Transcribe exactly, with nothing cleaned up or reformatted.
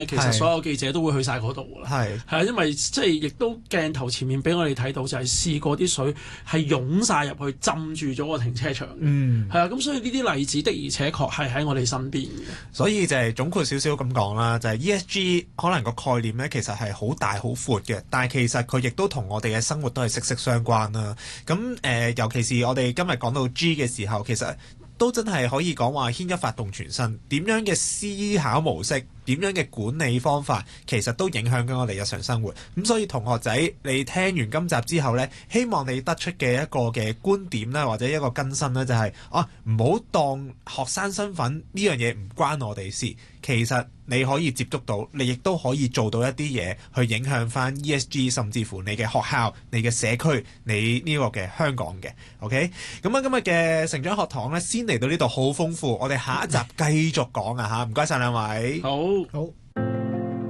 其實所有記者都會去晒嗰度㗎啦。係係啊，因為即係亦都鏡頭前面俾我哋睇到，就係試過啲水係湧晒入去，浸住咗個停車場。嗯，係啊，咁所以呢啲例子的而且確係喺我哋身邊嘅。 所以就係總括少少咁講啦，就係 E S G 可能個概念咧，其實係好大好闊嘅，但係其實佢亦都同我哋嘅生活都係息息相關啦。咁誒、呃，尤其是我哋今日講到 G 嘅時候，其實都真係可以講話牽一發動全身，點樣嘅思考模式，點樣嘅管理方法，其實都影響緊我哋日常生活。咁所以同學仔，你聽完今集之後呢，希望你得出嘅一個嘅觀點啦，或者一個更新呢，就係、是、啊，唔好當學生身份呢樣嘢唔關我哋事。其實你可以接觸到，你亦都可以做到一啲嘢去影響翻 E S G， 甚至乎你嘅學校、你嘅社區、你呢個嘅香港嘅。OK，咁啊，今日嘅成長學堂呢，先嚟到呢度好豐富，我哋下一集繼續講啊嚇，唔該晒兩位。 好。好。